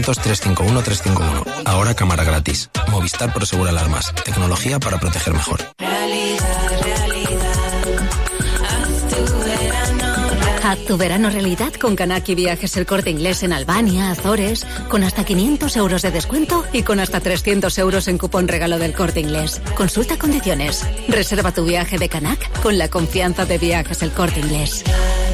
351 351. Ahora cámara gratis. Movistar Prosegura Alarmas. Tecnología para proteger mejor. Haz tu verano realidad con Kanaki Viajes El Corte Inglés en Albania, Azores, con hasta 500 euros de descuento y con hasta 300 euros en cupón regalo del Corte Inglés. Consulta condiciones. Reserva tu viaje de Kanak con la confianza de Viajes El Corte Inglés.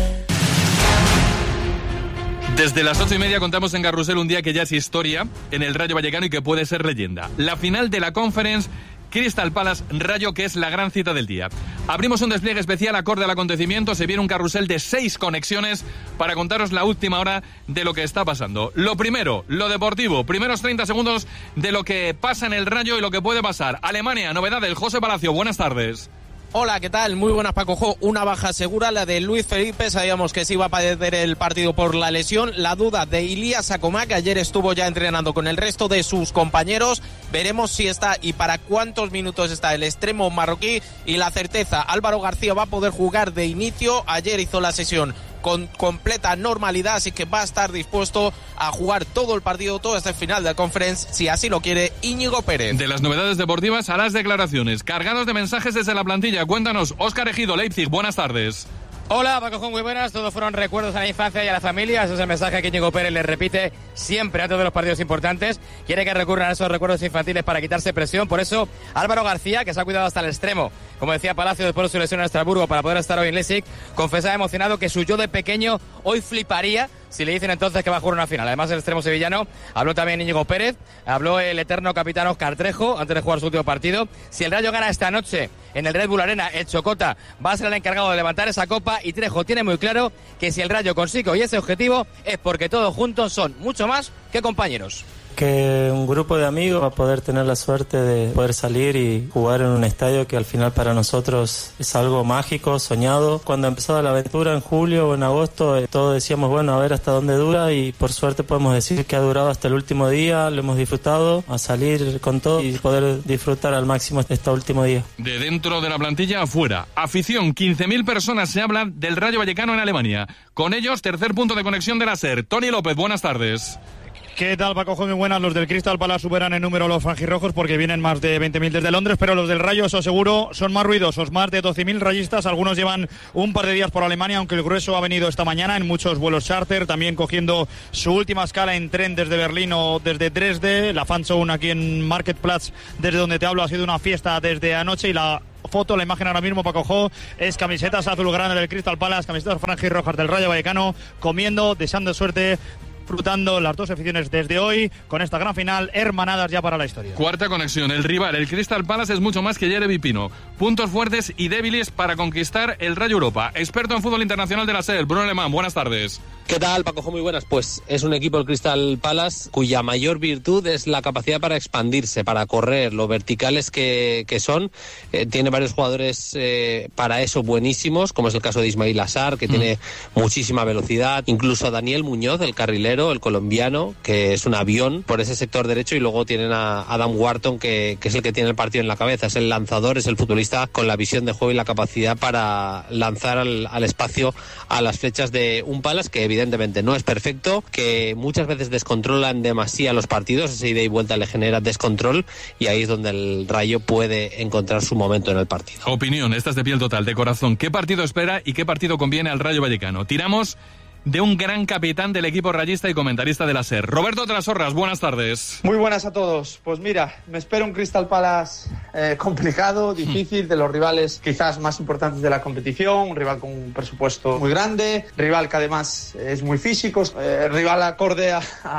Desde las 8:30 contamos en Carrusel un día que ya es historia en el Rayo Vallecano y que puede ser leyenda. La final de la Conference Crystal Palace Rayo, que es la gran cita del día. Abrimos un despliegue especial acorde al acontecimiento. Se viene un carrusel de 6 conexiones para contaros la última hora de lo que está pasando. Lo primero, lo deportivo. Primeros 30 segundos de lo que pasa en el Rayo y lo que puede pasar. Alemania, novedad del José Palacio. Buenas tardes. Hola, ¿qué tal? Muy buenas, Paco Jo. Una baja segura, la de Luis Felipe. Sabíamos que se iba a perder el partido por la lesión. La duda de Ilías Acomá, que ayer estuvo ya entrenando con el resto de sus compañeros. Veremos si está y para cuántos minutos está el extremo marroquí. Y la certeza, Álvaro García va a poder jugar de inicio. Ayer hizo la sesión con completa normalidad, así que va a estar dispuesto a jugar todo el partido, todo este final del Conference, si así lo quiere Íñigo Pérez. De las novedades deportivas a las declaraciones, cargados de mensajes desde la plantilla. Cuéntanos, Óscar Ejido, Leipzig, buenas tardes. Hola, Paco, muy buenas. Todos fueron recuerdos a la infancia y a la familia. Ese es el mensaje que Íñigo Pérez le repite siempre antes de los partidos importantes. Quiere que recurran a esos recuerdos infantiles para quitarse presión. Por eso, Álvaro García, que se ha cuidado hasta el extremo, como decía Palacio después de su lesión en Estrasburgo para poder estar hoy en Leipzig, confesaba emocionado que su yo de pequeño hoy fliparía si le dicen entonces que va a jugar una final. Además, el extremo sevillano, habló también Íñigo Pérez, habló el eterno capitán Óscar Trejo antes de jugar su último partido. Si el Rayo gana esta noche en el Red Bull Arena, el Chocota va a ser el encargado de levantar esa copa, y Trejo tiene muy claro que si el Rayo consigue hoy ese objetivo es porque todos juntos son mucho más que compañeros. Que un grupo de amigos va a poder tener la suerte de poder salir y jugar en un estadio que al final para nosotros es algo mágico, soñado. Cuando empezaba la aventura en julio o en agosto, todos decíamos, bueno, a ver hasta dónde dura, y por suerte podemos decir que ha durado hasta el último día, lo hemos disfrutado, a salir con todo y poder disfrutar al máximo este último día. De dentro de la plantilla afuera, afición, 15.000 personas se habla del Rayo Vallecano en Alemania. Con ellos, tercer punto de conexión de la SER. Tony López, buenas tardes. ¿Qué tal, Paco? Muy buenas. Los del Crystal Palace superan en número los franjirrojos porque vienen más de 20.000 desde Londres, pero los del Rayo, eso seguro, son más ruidosos. Más de 12.000 rayistas. Algunos llevan un par de días por Alemania, aunque el grueso ha venido esta mañana en muchos vuelos charter, también cogiendo su última escala en tren desde Berlín o desde Dresde. La Fanzone aquí en Marktplatz, desde donde te hablo, ha sido una fiesta desde anoche, y la foto, la imagen ahora mismo, Paco Jo, es camisetas azulgrana del Crystal Palace, camisetas franjirrojas del Rayo Vallecano, comiendo, deseando suerte, disfrutando las dos aficiones desde hoy con esta gran final, hermanadas ya para la historia. Cuarta conexión, el rival, el Crystal Palace, es mucho más que Jeremy Pino. Puntos fuertes y débiles para conquistar el Rayo Europa. Experto en fútbol internacional de la SER, Bruno Alemán, buenas tardes. ¿Qué tal, Paco? Muy buenas. Pues es un equipo, el Crystal Palace, cuya mayor virtud es la capacidad para expandirse, para correr, lo verticales que son. Tiene varios jugadores para eso buenísimos, como es el caso de Ismail Assar, que tiene muchísima velocidad. Incluso Daniel Muñoz, el carrilero, el colombiano, que es un avión por ese sector derecho. Y luego tienen a Adam Wharton, que es el que tiene el partido en la cabeza. Es el lanzador, es el futbolista con la visión de juego y la capacidad para lanzar al espacio a las flechas de un Palace que evidentemente no es perfecto, que muchas veces descontrolan demasiado los partidos, esa ida y vuelta le genera descontrol, y ahí es donde el Rayo puede encontrar su momento en el partido. Opinión, esta es de piel total, de corazón. ¿Qué partido espera y qué partido conviene al Rayo Vallecano? Tiramos de un gran capitán del equipo rayista y comentarista de la SER. Roberto Trasorras, buenas tardes. Muy buenas a todos. Pues mira, me espera un Crystal Palace complicado, difícil, de los rivales quizás más importantes de la competición, un rival con un presupuesto muy grande, rival que además es muy físico, rival acorde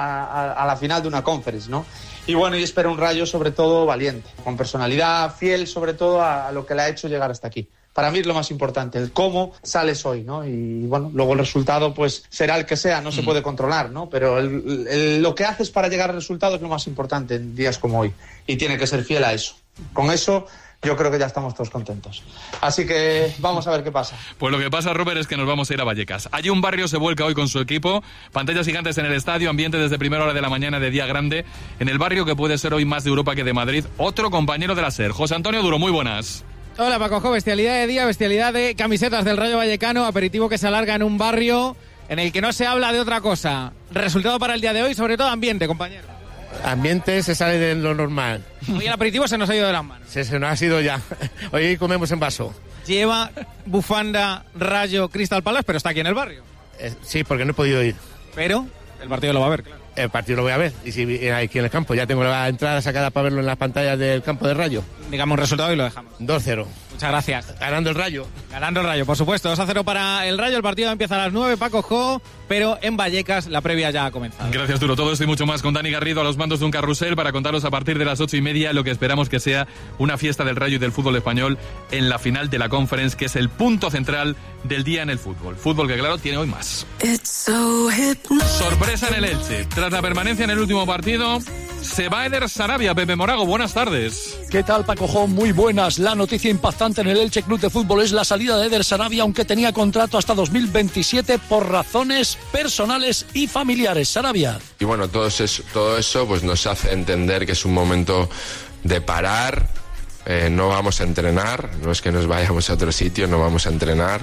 a la final de una Conference, ¿no? Y bueno, y espero un Rayo sobre todo valiente, con personalidad, fiel sobre todo a lo que le ha hecho llegar hasta aquí. Para mí es lo más importante, el cómo sales hoy, ¿no? Y bueno, luego el resultado pues será el que sea, no se puede controlar, ¿no? Pero lo que haces para llegar al resultado es lo más importante en días como hoy, y tiene que ser fiel a eso. Con eso yo creo que ya estamos todos contentos. Así que vamos a ver qué pasa. Pues lo que pasa, Robert, es que nos vamos a ir a Vallecas. Allí un barrio se vuelca hoy con su equipo, pantallas gigantes en el estadio, ambiente desde primera hora de la mañana de día grande, en el barrio que puede ser hoy más de Europa que de Madrid. Otro compañero de la SER, José Antonio Duro, muy buenas. Hola, Paco Jo, bestialidad de día, bestialidad de camisetas del Rayo Vallecano, aperitivo que se alarga en un barrio en el que no se habla de otra cosa Resultado para el día de hoy, sobre todo ambiente, compañero. Ambiente se sale de lo normal. Hoy el aperitivo se nos ha ido de las manos. Se nos ha ido ya. Hoy comemos en vaso. Lleva bufanda Rayo Crystal Palace, pero está aquí en el barrio. Sí, porque no he podido ir. Pero el partido lo va a ver, claro. El partido lo voy a ver. Y si aquí en el campo, ya tengo la entrada sacada para verlo en las pantallas del campo de Rayo. Digamos un resultado y lo dejamos. 2-0. Muchas gracias. Ganando el Rayo. Ganando el Rayo, por supuesto. 2-0 para el Rayo. El partido empieza a las 9, Paco Jo, pero en Vallecas la previa ya ha comenzado. Gracias, Duro. Todo esto y mucho más con Dani Garrido a los mandos de un carrusel para contaros a partir de las 8:30 lo que esperamos que sea una fiesta del Rayo y del fútbol español en la final de la Conference, que es el punto central del día en el fútbol. Fútbol que, claro, tiene hoy más. Sorpresa en el Elche. Tras la permanencia en el último partido, se va Eder Sarabia. Pepe Morago, buenas tardes. ¿Qué tal, Paco Jo? Muy buenas. La noticia impactante en el Elche Club de Fútbol es la salida de Eder Sarabia, aunque tenía contrato hasta 2027 por razones personales y familiares. Sarabia. Y bueno, todo eso pues nos hace entender que es un momento de parar. No vamos a entrenar, no es que nos vayamos a otro sitio, no vamos a entrenar.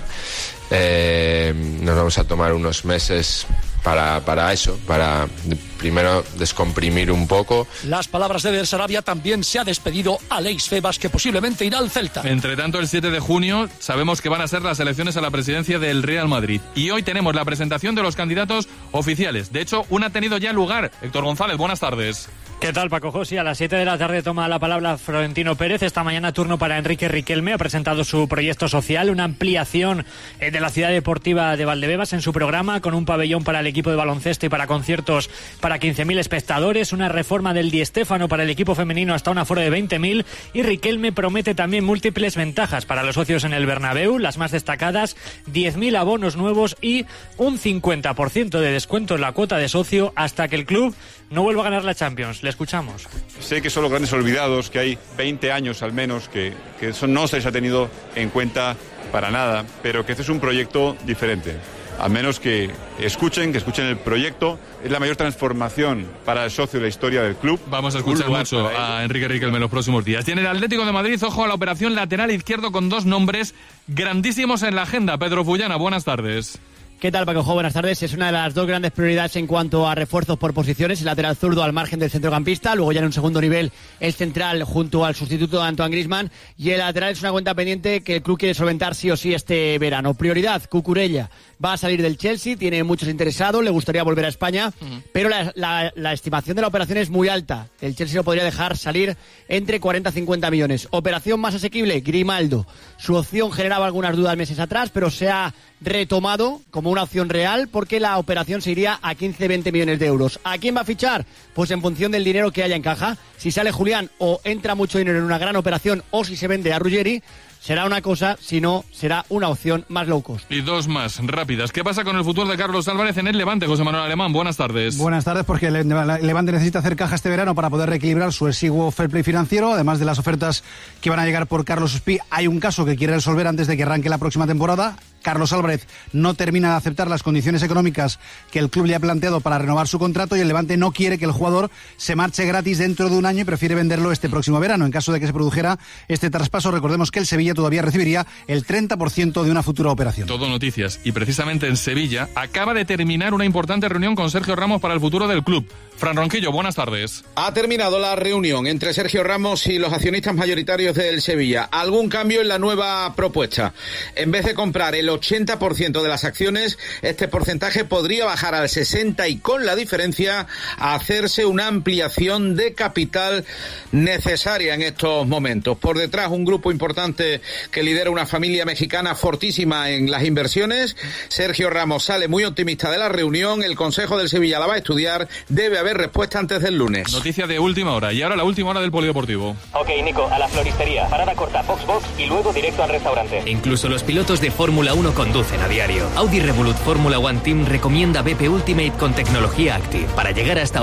Nos vamos a tomar unos meses para eso, para primero descomprimir un poco. Las palabras de Eder Sarabia. También se ha despedido Aleix Febas, que posiblemente irá al Celta. Entre tanto, el 7 de junio sabemos que van a ser las elecciones a la presidencia del Real Madrid. Y hoy tenemos la presentación de los candidatos oficiales. De hecho, una ha tenido ya lugar. Héctor González, buenas tardes. ¿Qué tal, Paco José? A las 7 de la tarde toma la palabra Florentino Pérez. Esta mañana turno para Enrique Riquelme. Ha presentado su proyecto social, una ampliación de la ciudad deportiva de Valdebebas en su programa, con un pabellón para el equipo de baloncesto y para conciertos para 15.000 espectadores, una reforma del Di Stéfano para el equipo femenino hasta un aforo de 20.000, y Riquelme promete también múltiples ventajas para los socios en el Bernabéu, las más destacadas: 10.000 abonos nuevos y un 50% de descuento en la cuota de socio hasta que el club no vuelva a ganar la Champions. Le escuchamos. Sé que son los grandes olvidados, que hay 20 años al menos que eso no se les ha tenido en cuenta para nada, pero que este es un proyecto diferente. Al menos que escuchen el proyecto. Es la mayor transformación para el socio de la historia del club. Vamos a escuchar mucho a Enrique Riquelme en los próximos días. Y en el Atlético de Madrid, ojo a la operación lateral izquierdo con dos nombres grandísimos en la agenda. Pedro Fullana, buenas tardes. ¿Qué tal, Paco Jo? Buenas tardes. Es una de las dos grandes prioridades en cuanto a refuerzos por posiciones. El lateral zurdo al margen del centrocampista, luego ya en un segundo nivel el central junto al sustituto de Antoine Griezmann, y el lateral es una cuenta pendiente que el club quiere solventar sí o sí este verano. Prioridad, Cucurella. Va a salir del Chelsea, tiene muchos interesados, le gustaría volver a España, pero la estimación de la operación es muy alta. El Chelsea lo podría dejar salir entre 40 y 50 millones. Operación más asequible, Grimaldo. Su opción generaba algunas dudas meses atrás, pero se ha retomado como una opción real porque la operación se iría a 15-20 millones de euros. ¿A quién va a fichar? Pues en función del dinero que haya en caja. Si sale Julián o entra mucho dinero en una gran operación, o si se vende a Ruggeri, será una cosa, si no, será una opción más low cost. Y dos más rápidas. ¿Qué pasa con el futuro de Carlos Álvarez en el Levante? José Manuel Alemán, buenas tardes. Buenas tardes, porque el Levante necesita hacer caja este verano para poder reequilibrar su exiguo fair play financiero. Además de las ofertas que van a llegar por Carlos Espí, hay un caso que quiere resolver antes de que arranque la próxima temporada. Carlos Álvarez no termina de aceptar las condiciones económicas que el club le ha planteado para renovar su contrato, y el Levante no quiere que el jugador se marche gratis dentro de un año y prefiere venderlo este próximo verano. En caso de que se produjera este traspaso, recordemos que el Sevilla todavía recibiría el 30% de una futura operación. Todo noticias. Y precisamente en Sevilla acaba de terminar una importante reunión con Sergio Ramos para el futuro del club. Fran Ronquillo, buenas tardes. Ha terminado la reunión entre Sergio Ramos y los accionistas mayoritarios del Sevilla. ¿Algún cambio en la nueva propuesta? En vez de comprar el 80% de las acciones, este porcentaje podría bajar al 60% y con la diferencia hacerse una ampliación de capital necesaria en estos momentos. Por detrás, un grupo importante que lidera una familia mexicana fortísima en las inversiones. Sergio Ramos sale muy optimista de la reunión. El Consejo del Sevilla la va a estudiar. Debe haber respuesta antes del lunes. Noticia de última hora. Y ahora la última hora del polideportivo. Ok, Nico, a la floristería. Parada corta, box y luego directo al restaurante. Incluso los pilotos de Fórmula 1 conducen a diario. Audi Revolut Fórmula One Team recomienda BP Ultimate con tecnología Active para llegar hasta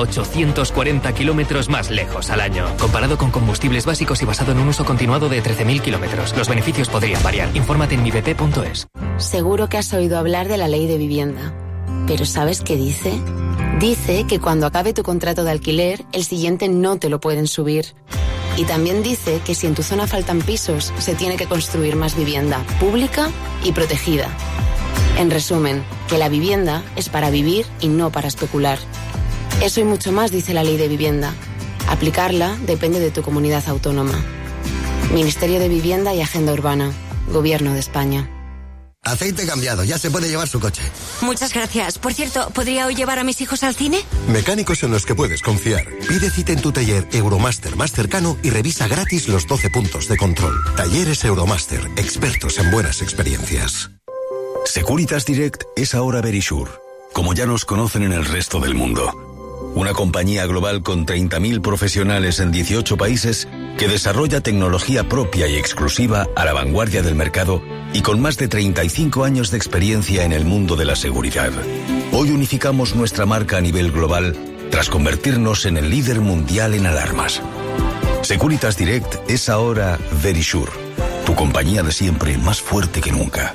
840 kilómetros más lejos al año. Comparado con combustibles básicos y basado en un uso continuado de 13.000 kilómetros. Los beneficios podrían variar. Infórmate en mibp.es. Seguro que has oído hablar de la ley de vivienda. ¿Pero sabes qué dice? Dice que cuando acabe tu contrato de alquiler, el siguiente no te lo pueden subir. Y también dice que si en tu zona faltan pisos, se tiene que construir más vivienda pública y protegida. En resumen, que la vivienda es para vivir y no para especular. Eso y mucho más dice la Ley de Vivienda. Aplicarla depende de tu comunidad autónoma. Ministerio de Vivienda y Agenda Urbana. Gobierno de España. Aceite cambiado, ya se puede llevar su coche. Muchas gracias. Por cierto, ¿podría hoy llevar a mis hijos al cine? Mecánicos en los que puedes confiar. Pide cita en tu taller Euromaster más cercano y revisa gratis los 12 puntos de control. Talleres Euromaster, expertos en buenas experiencias. Securitas Direct es ahora Verisure, como ya nos conocen en el resto del mundo. Una compañía global con 30.000 profesionales en 18 países que desarrolla tecnología propia y exclusiva a la vanguardia del mercado y con más de 35 años de experiencia en el mundo de la seguridad. Hoy unificamos nuestra marca a nivel global tras convertirnos en el líder mundial en alarmas. Securitas Direct es ahora Verisure, tu compañía de siempre más fuerte que nunca.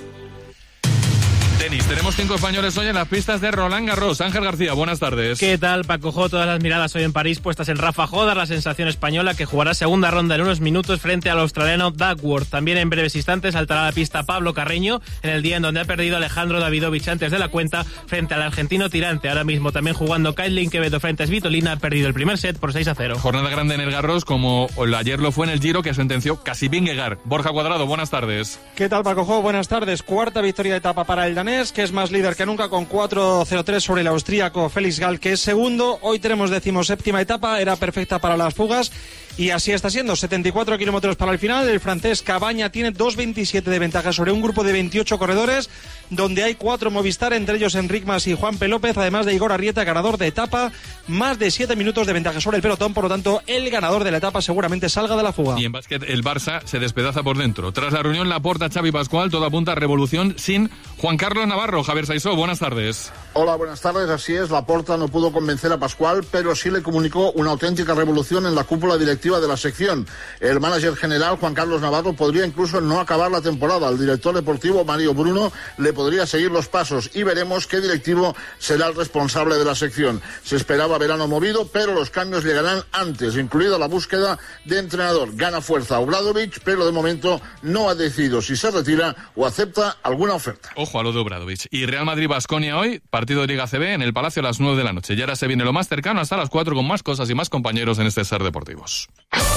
Tenis, tenemos 5 españoles hoy en las pistas de Roland Garros. Ángel García, buenas tardes. ¿Qué tal, Paco Jo? Todas las miradas hoy en París puestas en Rafa Jodar, la sensación española que jugará segunda ronda en unos minutos frente al australiano Duckworth. También en breves instantes saltará a la pista Pablo Carreño en el día en donde ha perdido Alejandro Davidovich antes de la cuenta frente al argentino Tirante. Ahora mismo también jugando Kailin Quevedo frente a Svitolina, ha perdido el primer set por 6-0. Jornada grande en el Garros, como ayer lo fue en el Giro, que sentenció casi Vingegaard. Borja Cuadrado, buenas tardes. ¿Qué tal, Paco Jo? Buenas tardes. Cuarta victoria de etapa para el danés, que es más líder que nunca con 4.03 sobre el austríaco Felix Gall, que es segundo. Hoy tenemos 17ª etapa, era perfecta para las fugas y así está siendo. 74 kilómetros para el final. El francés Cabaña tiene 2.27 de ventaja sobre un grupo de 28 corredores, donde hay 4 Movistar, entre ellos Enric Mas y Juanpe López, además de Igor Arrieta, ganador de etapa, más de 7 minutos de ventaja sobre el pelotón. Por lo tanto, el ganador de la etapa seguramente salga de la fuga. Y en básquet, el Barça se despedaza por dentro. Tras la reunión, Laporta, Xavi Pascual, todo apunta a revolución sin Juan Carlos Navarro. Javier Saisó, buenas tardes. Hola, buenas tardes. Así es, Laporta no pudo convencer a Pascual, pero sí le comunicó una auténtica revolución en la cúpula directiva de la sección. El manager general, Juan Carlos Navarro, podría incluso no acabar la temporada. El director deportivo, Mario Bruno, le podría seguir los pasos y veremos qué directivo será el responsable de la sección. Se esperaba verano movido, pero los cambios llegarán antes, incluida la búsqueda de entrenador. Gana fuerza Obradovic, pero de momento no ha decidido si se retira o acepta alguna oferta. Ojo a lo de Obradovic. Y Real Madrid-Baskonia hoy, partido de Liga CB en el Palacio a las 9 de la noche. Y ahora se viene lo más cercano hasta las 4 con más cosas y más compañeros en este Ser Deportivos.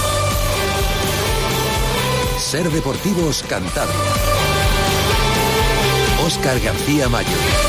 Ser Deportivos Cantabria. Óscar García Mayo.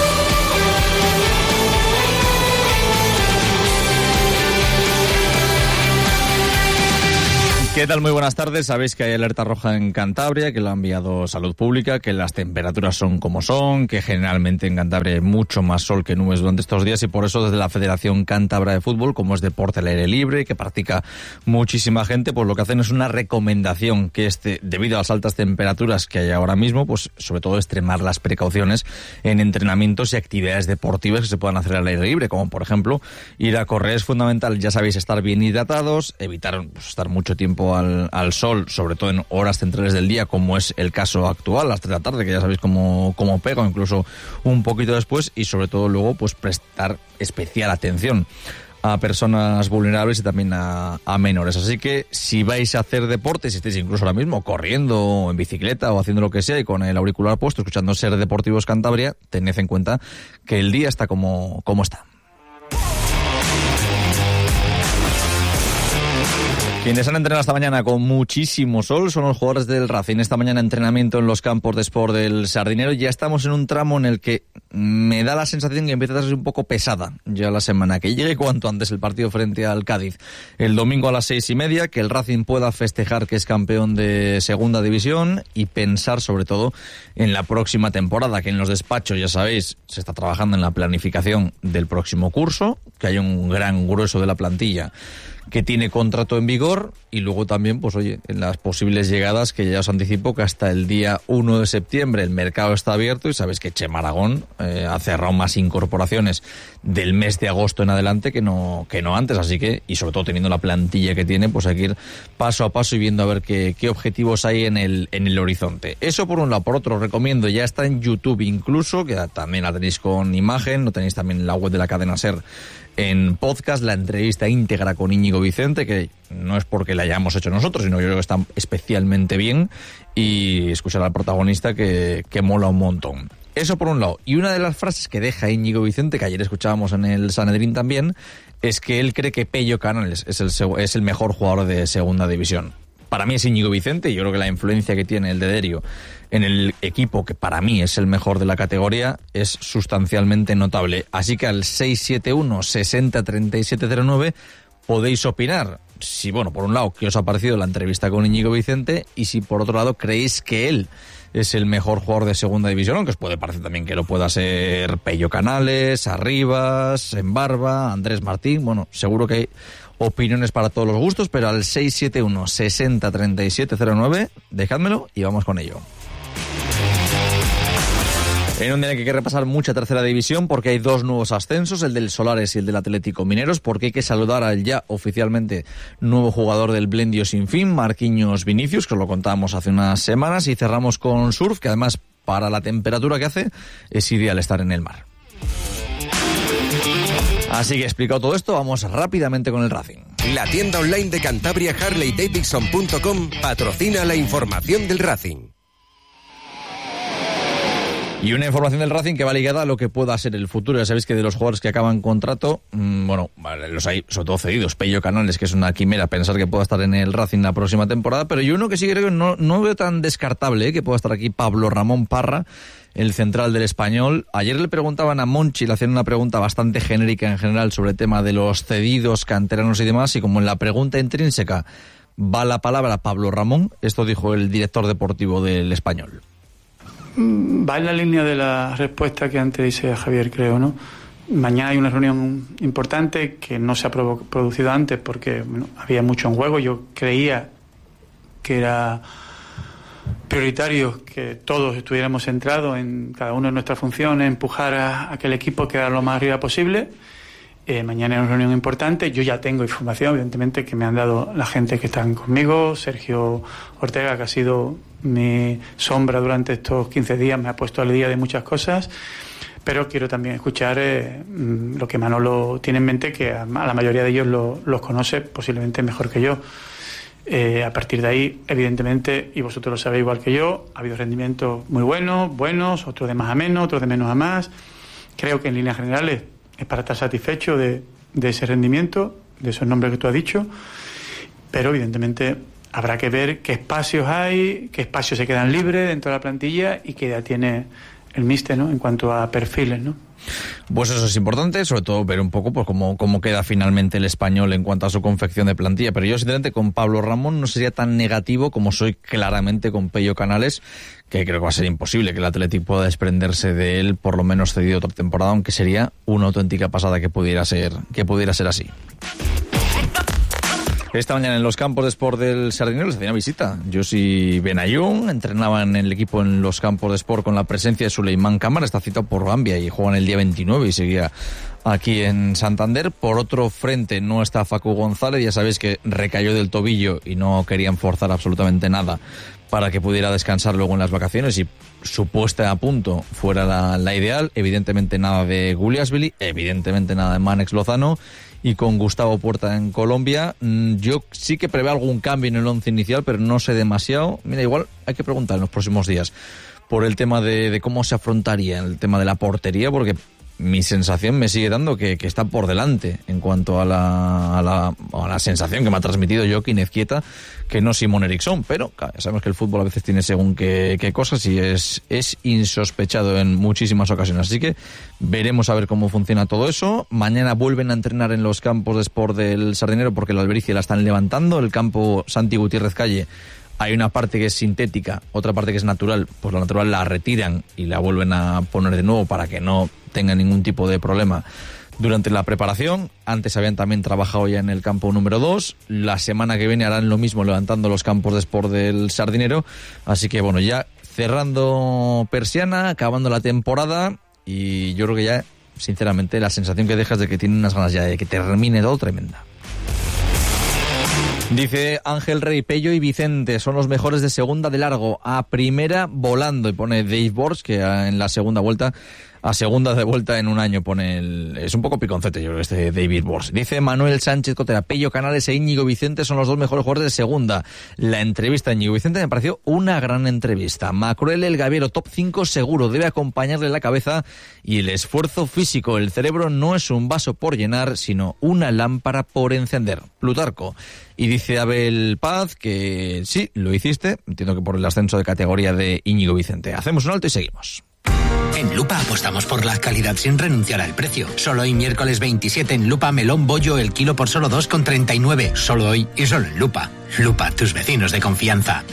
¿Qué tal? Muy buenas tardes. Sabéis que hay alerta roja en Cantabria, que lo ha enviado Salud Pública, que las temperaturas son como son, que generalmente en Cantabria hay mucho más sol que nubes durante estos días y por eso desde la Federación Cántabra de Fútbol, como es deporte al aire libre, que practica muchísima gente, pues lo que hacen es una recomendación que debido a las altas temperaturas que hay ahora mismo, pues sobre todo extremar las precauciones en entrenamientos y actividades deportivas que se puedan hacer al aire libre, como por ejemplo ir a correr. Es fundamental, ya sabéis, estar bien hidratados, evitar estar mucho tiempo al sol, sobre todo en horas centrales del día, como es el caso actual, a las 3 de la tarde, que ya sabéis cómo pega, o incluso un poquito después, y sobre todo luego pues prestar especial atención a personas vulnerables y también a menores. Así que si vais a hacer deporte, si estáis incluso ahora mismo corriendo o en bicicleta o haciendo lo que sea y con el auricular puesto, escuchando Ser Deportivos Cantabria, tened en cuenta que el día está como está. Quienes han entrenado esta mañana con muchísimo sol son los jugadores del Racing. Esta mañana entrenamiento en los campos de Sport del Sardinero. Ya estamos en un tramo en el que me da la sensación que empieza a ser un poco pesada ya la semana. Que llegue cuanto antes el partido frente al Cádiz el domingo a las 6:30, que el Racing pueda festejar que es campeón de segunda división y pensar sobre todo en la próxima temporada, que en los despachos, ya sabéis, se está trabajando en la planificación del próximo curso, que hay un gran grueso de la plantilla que tiene contrato en vigor, y luego también, pues oye, en las posibles llegadas, que ya os anticipo que hasta el día 1 de septiembre el mercado está abierto y sabéis que Chema Aragón ha cerrado más incorporaciones del mes de agosto en adelante que no antes, así que, y sobre todo teniendo la plantilla que tiene, pues hay que ir paso a paso y viendo a ver qué objetivos hay en el horizonte. Eso por un lado. Por otro, recomiendo, ya está en YouTube incluso, que también la tenéis con imagen, lo tenéis también en la web de la cadena SER en podcast, la entrevista íntegra con Íñigo Vicente, que no es porque la hayamos hecho nosotros, sino yo creo que está especialmente bien, y escuchar al protagonista que mola un montón. Eso por un lado. Y una de las frases que deja Íñigo Vicente, que ayer escuchábamos en el Sanedrín también, es que él cree que Pello Canales es el mejor jugador de segunda división. Para mí es Íñigo Vicente, y yo creo que la influencia que tiene el Dederio en el equipo, que para mí es el mejor de la categoría, es sustancialmente notable. Así que al 671 60 3709 podéis opinar. Si, bueno, por un lado, ¿qué os ha parecido la entrevista con Íñigo Vicente? Y si, por otro lado, creéis que él es el mejor jugador de segunda división, aunque os puede parecer también que lo pueda ser Pello Canales, Arribas, Embarba, Andrés Martín. Bueno, seguro que hay opiniones para todos los gustos, pero al 671 60 3709 dejádmelo y vamos con ello. En un día en que hay que repasar mucha tercera división porque hay dos nuevos ascensos, el del Solares y el del Atlético Mineros, porque hay que saludar al ya oficialmente nuevo jugador del Blendio Sin Fin, Marquinhos Vinicius, que os lo contábamos hace unas semanas, y cerramos con surf, que además para la temperatura que hace es ideal estar en el mar. Así que explicado todo esto, vamos rápidamente con el Racing. La tienda online de Cantabria HarleyDavidson.com patrocina la información del Racing. Y una información del Racing que va ligada a lo que pueda ser el futuro. Ya sabéis que de los jugadores que acaban contrato, los hay sobre todo cedidos. Pello Canales, que es una quimera pensar que pueda estar en el Racing la próxima temporada, pero yo uno que sí creo que no veo tan descartable, que pueda estar aquí, Pablo Ramón Parra, el central del Español. Ayer le preguntaban a Monchi, le hacían una pregunta bastante genérica en general sobre el tema de los cedidos, canteranos y demás, y como en la pregunta intrínseca va la palabra Pablo Ramón, esto dijo el director deportivo del Español. Va en la línea de la respuesta que antes dice Javier, creo, ¿no? Mañana hay una reunión importante que no se ha producido antes porque había mucho en juego. Yo creía que era prioritario que todos estuviéramos centrados en cada una de nuestras funciones, empujar a que el equipo quedara lo más arriba posible. Mañana hay una reunión importante. Yo ya tengo información, evidentemente, que me han dado la gente que están conmigo. Sergio Ortega, que ha sido mi sombra durante estos 15 días, me ha puesto al día de muchas cosas. Pero quiero también escuchar lo que Manolo tiene en mente, que a la mayoría de ellos los conoce posiblemente mejor que yo. A partir de ahí, evidentemente, y vosotros lo sabéis igual que yo, ha habido rendimientos muy buenos, otros de más a menos, otros de menos a más. Creo que en líneas generales es para estar satisfecho de ese rendimiento, de esos nombres que tú has dicho, pero evidentemente habrá que ver qué espacios hay, qué espacios se quedan libres dentro de la plantilla y qué edad tiene el míster, ¿no?, en cuanto a perfiles, ¿no? Pues eso es importante, sobre todo ver un poco pues cómo queda finalmente el Español en cuanto a su confección de plantilla. Pero yo, sinceramente, con Pablo Ramón no sería tan negativo como soy claramente con Pello Canales, que creo que va a ser imposible que el Athletic pueda desprenderse de él, por lo menos cedido otra temporada, aunque sería una auténtica pasada que pudiera ser así. Esta mañana en los campos de Sport del Sardinero les hacía visita Josi Benayoun, entrenaban en el equipo en los campos de Sport con la presencia de Suleimán Cámara, está citado por Gambia y juegan el día 29 y seguía aquí en Santander. Por otro frente no está Facu González, ya sabéis que recayó del tobillo y no querían forzar absolutamente nada para que pudiera descansar luego en las vacaciones y su puesta a punto fuera la ideal. Evidentemente nada de Guliasvili, evidentemente nada de Mánex Lozano, y con Gustavo Puerta en Colombia. Yo sí que prevé algún cambio en el once inicial, pero no sé demasiado. Mira, igual hay que preguntar en los próximos días por el tema de cómo se afrontaría el tema de la portería, porque mi sensación me sigue dando que está por delante en cuanto a la sensación que me ha transmitido Joaquín Ezquieta, que no Simón Eriksson, pero claro, ya sabemos que el fútbol a veces tiene según qué cosas y es insospechado en muchísimas ocasiones, así que veremos a ver cómo funciona todo eso. Mañana vuelven a entrenar en los campos de Sport del Sardinero porque la Albericia la están levantando, el campo Santi Gutiérrez Calle. Hay una parte que es sintética, otra parte que es natural, pues la natural la retiran y la vuelven a poner de nuevo para que no tenga ningún tipo de problema durante la preparación. Antes habían también trabajado ya en el campo número 2, la semana que viene harán lo mismo levantando los campos de Sport del Sardinero, así que bueno, ya cerrando persiana, acabando la temporada, y yo creo que ya, sinceramente, la sensación que dejas de que tienen unas ganas ya de que termine todo tremenda. Dice Ángel Rey, Pello y Vicente son los mejores de segunda de largo, a primera volando, y pone Dave Bors, que en la segunda vuelta a segunda de vuelta en un año, pone es un poco piconcete, yo creo, este David Bors. Dice Manuel Sánchez Cotera, Pello Canales e Íñigo Vicente son los dos mejores jugadores de segunda. La entrevista de Íñigo Vicente me pareció una gran entrevista. Macruel el Gaviero, top 5 seguro, debe acompañarle la cabeza y el esfuerzo físico. El cerebro no es un vaso por llenar, sino una lámpara por encender. Plutarco. Y dice Abel Paz que sí, lo hiciste, entiendo que por el ascenso de categoría de Íñigo Vicente. Hacemos un alto y seguimos. En Lupa apostamos por la calidad sin renunciar al precio. Solo hoy miércoles 27 en Lupa, melón bollo el kilo por solo 2,39. Solo hoy y solo en Lupa. Lupa, tus vecinos de confianza.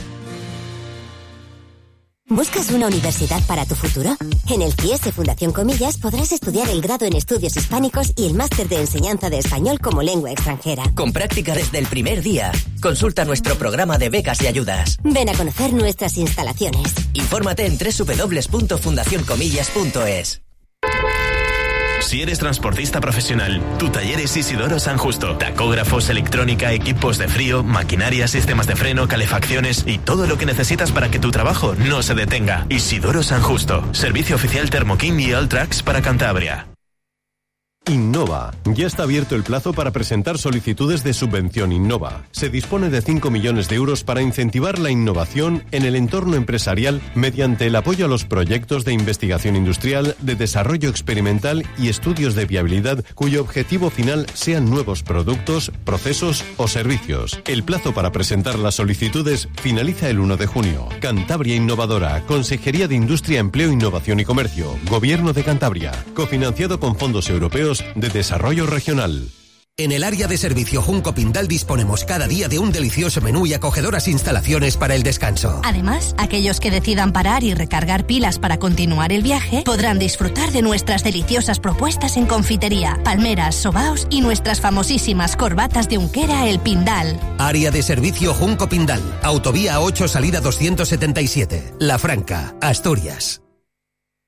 ¿Buscas una universidad para tu futuro? En el CIES Fundación Comillas podrás estudiar el grado en estudios hispánicos y el máster de enseñanza de español como lengua extranjera. Con práctica desde el primer día. Consulta nuestro programa de becas y ayudas. Ven a conocer nuestras instalaciones. Infórmate en www.fundacioncomillas.es. Si eres transportista profesional, tu taller es Isidoro San Justo. Tacógrafos, electrónica, equipos de frío, maquinaria, sistemas de freno, calefacciones y todo lo que necesitas para que tu trabajo no se detenga. Isidoro San Justo. Servicio oficial Thermoking y Alltrax para Cantabria. Innova. Ya está abierto el plazo para presentar solicitudes de subvención Innova. Se dispone de 5 millones de euros para incentivar la innovación en el entorno empresarial mediante el apoyo a los proyectos de investigación industrial, de desarrollo experimental y estudios de viabilidad cuyo objetivo final sean nuevos productos, procesos o servicios. El plazo para presentar las solicitudes finaliza el 1 de junio. Cantabria Innovadora, Consejería de Industria, Empleo, Innovación y Comercio, Gobierno de Cantabria, cofinanciado con fondos europeos de desarrollo regional. En el área de servicio Junco Pindal disponemos cada día de un delicioso menú y acogedoras instalaciones para el descanso. Además, aquellos que decidan parar y recargar pilas para continuar el viaje podrán disfrutar de nuestras deliciosas propuestas en confitería, palmeras, sobaos y nuestras famosísimas corbatas de Unquera El Pindal. Área de servicio Junco Pindal, Autovía 8 salida 277, La Franca, Asturias.